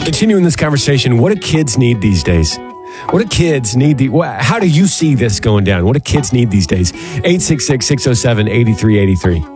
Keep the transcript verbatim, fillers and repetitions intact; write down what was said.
Continuing this conversation, what do kids need these days? What do kids need? The, how do you see this going down? What do kids need these days? eight six six, six oh seven, eight three eight three.